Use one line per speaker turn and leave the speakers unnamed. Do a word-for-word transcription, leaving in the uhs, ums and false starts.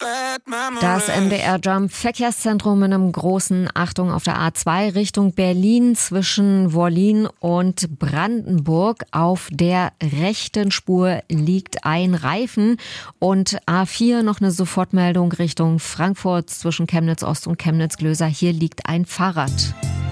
Das M D R Jump Verkehrszentrum in einem großen Achtung auf der A zwei Richtung Berlin zwischen Wollin und Brandenburg. Auf der rechten Spur liegt ein Reifen und A vier noch eine Sofortmeldung Richtung Frankfurt zwischen Chemnitz Ost und Chemnitz Glöser. Hier liegt ein Fahrrad.